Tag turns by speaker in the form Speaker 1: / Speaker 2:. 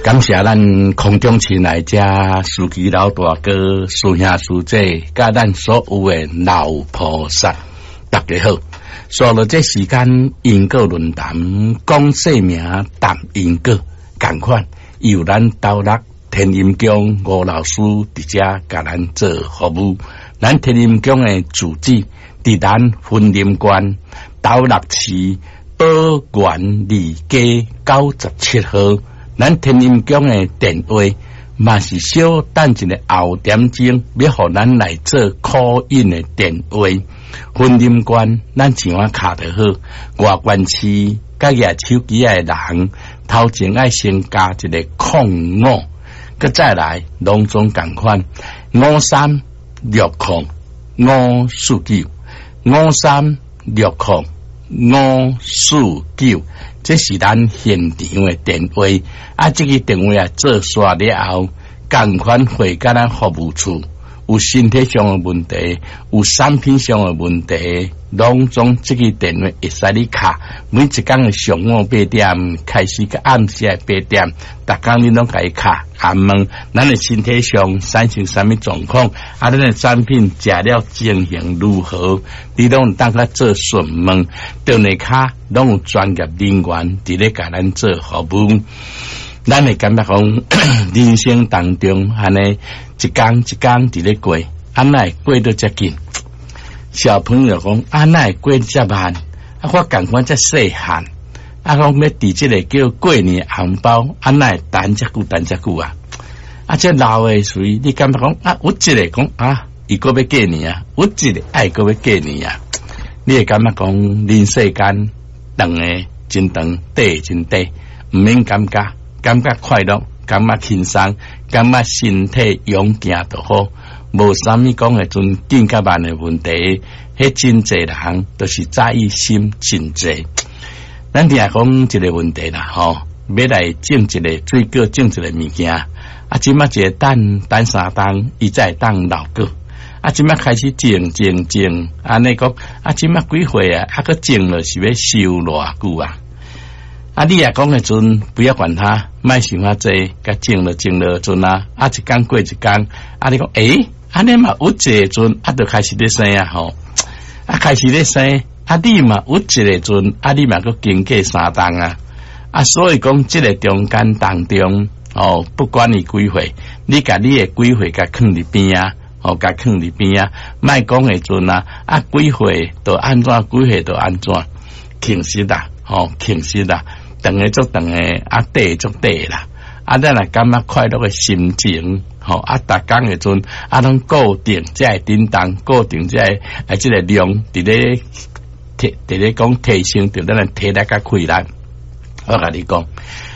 Speaker 1: 感谢咱空中亲来遮司机老大哥、师兄师姐，甲咱所有的老菩萨，大家好。说了这时间因果论坛，讲姓名谈因果，同款由咱斗六天音宫吴老师伫遮甲咱做服务。咱天音宫的主旨伫咱分林县斗六市宝源二街97号。咱天音宫的电话嘛是小等一个后点钟，要互咱来做 call in 的电话。分林县咱钱啊卡得好，外县市甲举手机的人头前爱先加一个05，佮再来拢总共款53605360549549，这是咱现场的电话。这个电话做刷了后，共款回甲咱服务处。有身体上的问题，有产品上的问题，拢总这个电话会使你卡。每一天的上午8点开始，到暗时的8点，逐天你拢甲伊卡，问咱的身体上产生什么状况，咱的产品食了情形如何，你拢当甲做询问。电话卡拢有专业人员伫咧甲咱做服务。咱会感觉讲人生当中安尼一天一天伫咧过，安奈过得遮紧？小朋友讲安奈过得遮慢？我感觉遮细汉，讲要伫即个叫过年红包，安奈等遮久啊？这老诶属于你感觉讲有一个讲伊个要过年啊，有一个爱个要过年啊，你会感觉讲人世间长诶真长，短真短，毋免感觉快乐，感觉轻松，感觉身体勇健就好，无啥物讲诶阵紧甲慢诶问题。迄真济人都是在意心真济。咱听讲一个问题啦，要来种一个水果，种一个物件。即摆一个等3冬，伊才会当老果。即摆开始种，安尼讲，即摆几岁啊？个种了是要收偌久啊？你也讲诶阵，不要管他，莫想遐济，甲种了阵一天过一天。你讲安尼嘛有一个阵，就开始咧生啊开始咧生，你嘛有一个阵，你嘛佫经过3冬啊。所以讲即个中间当中，不管你几岁，你甲你诶几岁甲囥伫边啊，甲囥伫边啊，莫讲诶阵几岁就安怎，几岁就安怎，轻实啦，长诶足长诶，短足短啦。咱来感觉快乐诶心情，逐工诶阵，拢固定才会叮当，固定才会即个量伫咧讲提升着咱诶体力甲气力。我甲你讲，